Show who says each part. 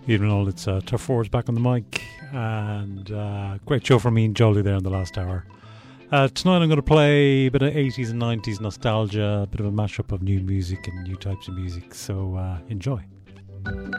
Speaker 1: Evening all, it's Tough Forwards back on the mic, and great show from me and Jolie there in the last hour. Tonight I'm going to play a bit of 80s and 90s nostalgia, a bit of a mashup of new music and new types of music, so enjoy.